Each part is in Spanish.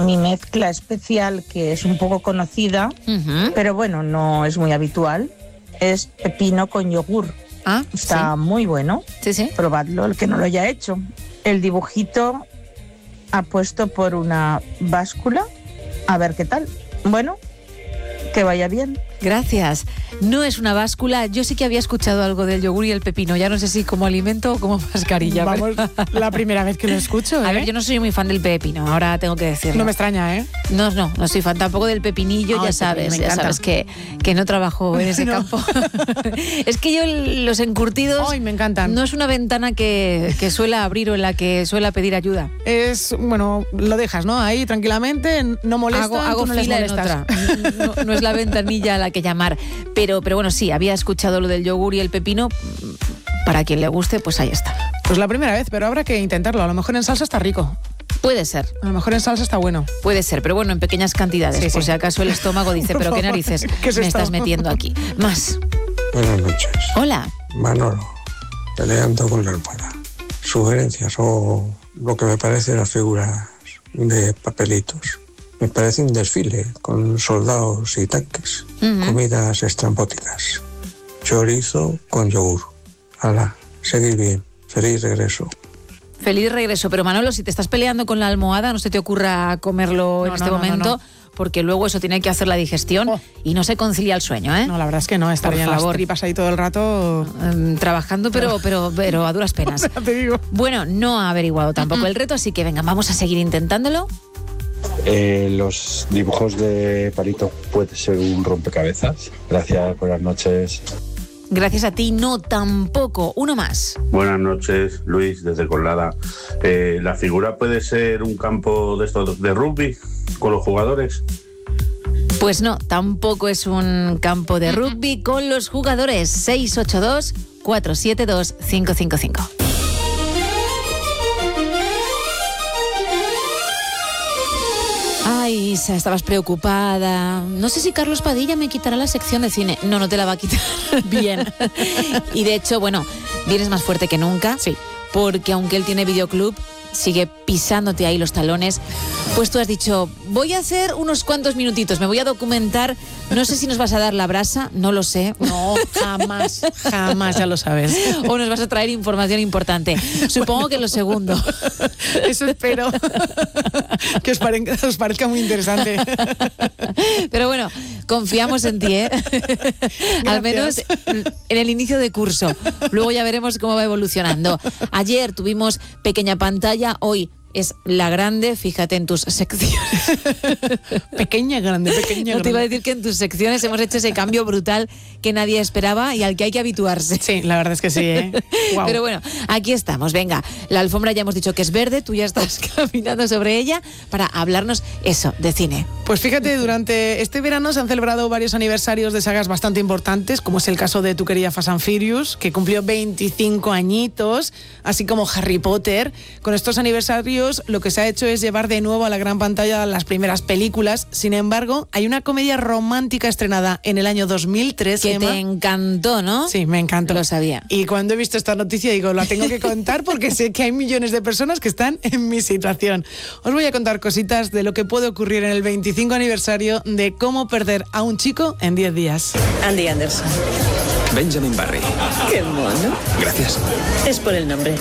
mi mezcla especial, que es un poco conocida, pero bueno, no es muy habitual, es pepino con yogur. Está muy bueno. Sí. Probadlo, el que no lo haya hecho. El dibujito apuesto por una báscula. A ver qué tal. Bueno, que vaya bien. Gracias. No es una báscula. Yo sí que había escuchado algo del yogur y el pepino. Ya no sé si como alimento o como mascarilla. Vamos, la primera vez que lo escucho, ¿eh? A ver, yo no soy muy fan del pepino, ahora tengo que decirlo. No me extraña, ¿eh? No soy fan tampoco del pepinillo. Ay, ya sabes que no trabajo en ese campo. Es que yo los encurtidos... Ay, me encantan. No es una ventana que suela abrir o en la que suela pedir ayuda. Es, bueno, lo dejas, ¿no? Ahí tranquilamente, no molesta. Hago no fila en otra. No es la ventanilla a la que llamar. Pero bueno, sí, había escuchado lo del yogur y el pepino. Para quien le guste, pues ahí está. Pues la primera vez, pero habrá que intentarlo. A lo mejor en salsa está rico. Puede ser. A lo mejor en salsa está bueno. Puede ser, pero bueno, en pequeñas cantidades. Por si acaso el estómago dice, pero qué narices me estás metiendo aquí. Más. Buenas noches. Hola. Manolo, peleando con la almohada. Sugerencias o lo que me parece las figuras de papelitos. Me parece un desfile con soldados y tanques. Comidas estrambóticas. Chorizo con yogur. Hala, seguir bien. Feliz regreso. Feliz regreso. Pero Manolo, si te estás peleando con la almohada, no se te ocurra comerlo en este momento, porque luego eso tiene que hacer la digestión y no se concilia el sueño, ¿eh? No, la verdad es que no, estarían las tripas ahí todo el rato... trabajando, pero a duras penas. Te digo. Bueno, no ha averiguado tampoco el reto, así que venga, vamos a seguir intentándolo. Los dibujos de palito puede ser un rompecabezas. Gracias, buenas noches. Gracias a ti, no tampoco. Uno más. Buenas noches, Luis, desde Colada. ¿La figura puede ser un campo de estos de rugby con los jugadores? Pues no, tampoco es un campo de rugby con los jugadores. 682-472-555. Ay, Isa, estabas preocupada. No sé si Carlos Padilla me quitará la sección de cine. No te la va a quitar. Bien. Y de hecho, bueno, vienes más fuerte que nunca. Sí. Porque aunque él tiene videoclub, sigue pisándote ahí los talones. Pues tú has dicho, voy a hacer unos cuantos minutitos, me voy a documentar. No sé si nos vas a dar la brasa, no lo sé. No, jamás, ya lo sabes. O nos vas a traer información importante. Supongo que lo segundo. Eso espero. Que os parezca muy interesante. Pero bueno, confiamos en ti, ¿eh? Al menos en el inicio de curso. Luego ya veremos cómo va evolucionando. Ayer tuvimos pequeña pantalla, hoy es la grande, fíjate en tus secciones. Pequeña, grande. No te iba a decir que en tus secciones hemos hecho ese cambio brutal que nadie esperaba y al que hay que habituarse. Sí, la verdad es que sí, ¿eh? Wow. Pero bueno, aquí estamos, venga. La alfombra ya hemos dicho que es verde, tú ya estás caminando sobre ella para hablarnos eso, de cine. Pues fíjate, durante este verano se han celebrado varios aniversarios de sagas bastante importantes, como es el caso de tu querida Fast and Furious, que cumplió 25 añitos, así como Harry Potter. Con estos aniversarios lo que se ha hecho es llevar de nuevo a la gran pantalla las primeras películas. Sin embargo, hay una comedia romántica estrenada en el año 2003. Que Gemma, te encantó, ¿no? Sí, me encantó. Lo sabía. Y cuando he visto esta noticia digo, la tengo que contar porque sé que hay millones de personas que están en mi situación. Os voy a contar cositas de lo que puede ocurrir en el 25 aniversario de Cómo perder a un chico en 10 días. Andy Anderson. Benjamin Barry. Qué mono. Gracias. Es por el nombre.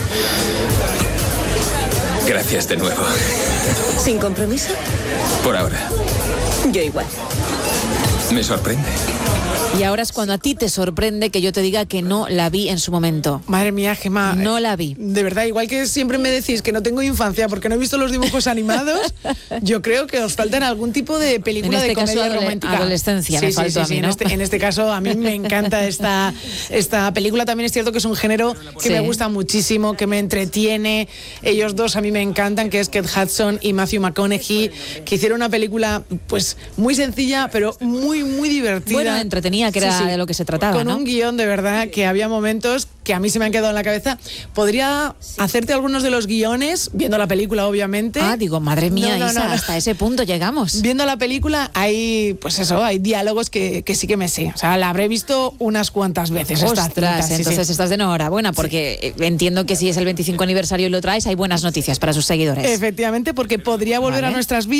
Gracias de nuevo. ¿Sin compromiso? Por ahora. Yo igual. Me sorprende. Y ahora es cuando a ti te sorprende que yo te diga que no la vi en su momento. Madre mía, Gemma. No la vi. De verdad, igual que siempre me decís que no tengo infancia porque no he visto los dibujos animados, yo creo que os falta algún tipo de película en este de comedia caso, romántica. Adolescencia, me faltó a mí, ¿no? En este caso, a mí me encanta esta película. También es cierto que es un género que me gusta muchísimo, que me entretiene. Ellos dos a mí me encantan, que es Kate Hudson y Matthew McConaughey, que hicieron una película pues muy sencilla, pero muy, muy divertida. Bueno, entretenida, que era de lo que se trataba, con un guión de verdad que había momentos que a mí se me han quedado en la cabeza. Podría hacerte algunos de los guiones, viendo la película, obviamente. Digo, madre mía, Isa, hasta ese punto llegamos. Viendo la película hay, pues eso, hay diálogos que sí que me sé. O sea, la habré visto unas cuantas veces. Ostras, entonces estás de enhorabuena, porque entiendo que si es el 25 aniversario y lo traes, hay buenas noticias para sus seguidores. Efectivamente, porque podría volver a nuestras vidas